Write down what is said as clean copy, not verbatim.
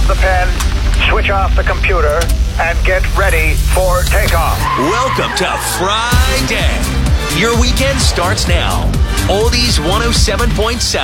the pen, switch off the computer, and get ready for takeoff. Welcome to Friday. Your weekend starts now. Oldies 107.7.